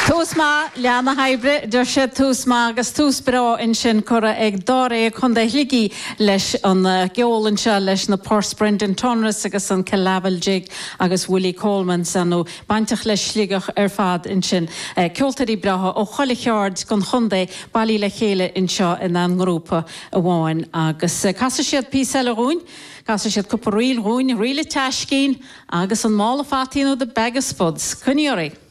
Túsma leanna haibre der sé túsma agus túsbra in sin chora ag dóré chun de hliigi leis an geolann se leis na Pors Brendan Tonras agus an Calavel Jig agus Willie Coleman sanú baintach leis sligach fad in sin ceoltarí bratha ó chola cheard gon chundé bailí le chéile in seo in an grúpa a bháin agus casa siad písel rún casa siad cuppa riil rún riile taiscín agus an mála fatíú de begus fuds. Cuniori.